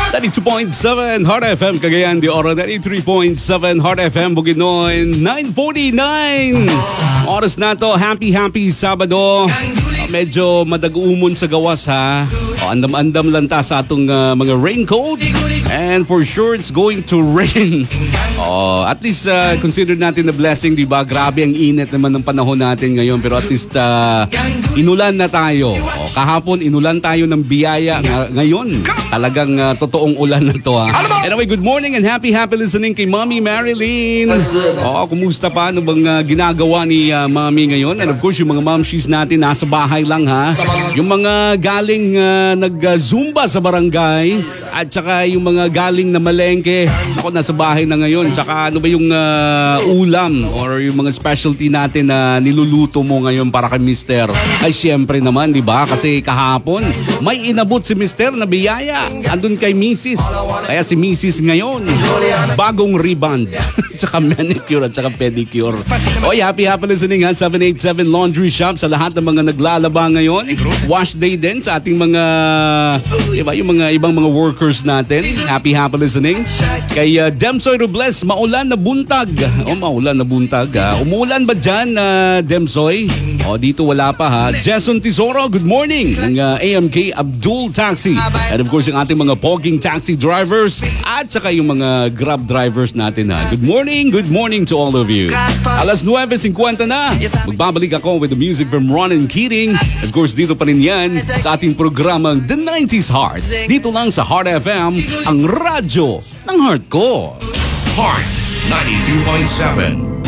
92.7 Heart FM, Cagayan de Oro. 93.7 Heart FM, Bukidnon. 9:49 oras na to. Happy Sabado. Medyo madag-umon sa gawas ha. Andam-andam lang ta sa atong mga raincoat. And for sure, it's going to rain. At least consider natin na blessing, di ba? Grabe ang init naman ng panahon natin ngayon. Pero at least inulan na tayo. Kahapon, inulan tayo ng biyaya. Ngayon, talagang totoong ulan na to ha. Anyway, good morning and happy listening kay Mommy Marilyn. Kumusta pa? Ano bang ginagawa ni Mommy ngayon? And of course, yung mga momshies natin nasa bahay lang ha. Yung mga galing nag-zumba sa barangay at saka yung mga galing na malengke. Ako nasa bahay na ngayon. Tsaka ano ba yung ulam or yung mga specialty natin na niluluto mo ngayon para kay Mister? Ay siyempre naman, di ba? Kasi kahapon may inabot si Mister na biyaya. Andun kay Mrs. Kaya si Mrs. ngayon, bagong rebound. Tsaka manicure at tsaka pedicure. Oy, happy listening ha. 787 Laundry Shop sa lahat ng mga naglalaba ngayon. Wash day din sa ating mga iba, yung mga ibang mga workers natin. Happy listening. Kay Demsoy Robles, maulan na buntag. Maulan na buntag ha. Umulan ba dyan, Demsoy? Dito wala pa ha. Jason Tesoro, good morning. Ng AMK Abdul Taxi. And of course, yung ating mga poging taxi drivers at saka yung mga grab drivers natin ha. Good morning to all of you. Alas 9:50 na. Magbabalik ako with the music from Ron and Keating. Of course, dito pa rin yan sa ating programang The 90s Heart. Dito lang sa Heart FM, ang radyo ng heart ko. Heart 92.7